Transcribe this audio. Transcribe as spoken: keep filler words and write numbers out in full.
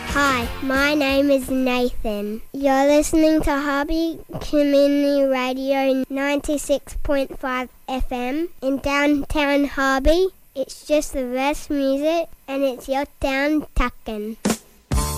Hi, my name is Nathan. You're listening to Harvey Community Radio ninety-six point five F M in downtown Harvey. It's just the best music and it's your town tuckin'.